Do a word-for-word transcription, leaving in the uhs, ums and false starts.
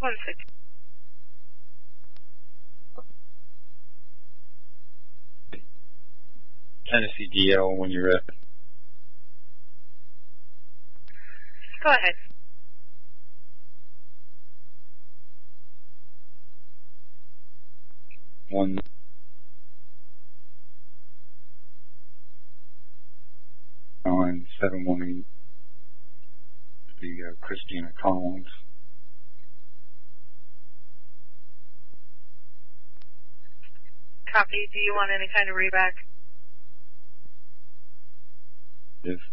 One six. Tennessee D L when you're ready. Go ahead. One. Nine seven one eight. The uh, Christina Collins. Copy. Do you want any kind of reback? Yes.